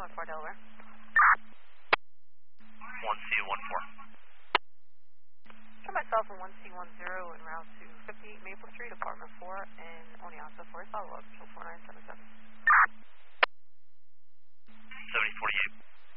1-4 Delaware. 1C14. Turn myself from 1C10 en route to 58 Maple Street, apartment 4 in Oneonta for a follow-up.